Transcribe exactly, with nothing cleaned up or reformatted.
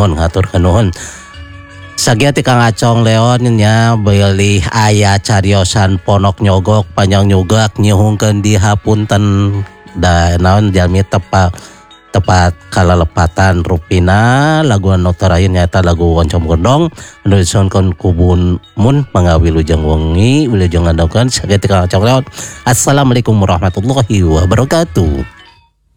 nuhun ngatur nuhun. Sagia ti Kang Acong Leon nya beli aya cariosan ponok nyogok panjang nyugak nyuhungkeun di hapunten da naon jalmi tepat tepat kalalepatan rupina lagu notorain nyata lagu Oncom Gondong nulisunkeun kubun mun pangawi lujeng wengi wilujeng ngandaukeun sagia ti Kang Acong Leon. Assalamualaikum warahmatullahi wabarakatuh.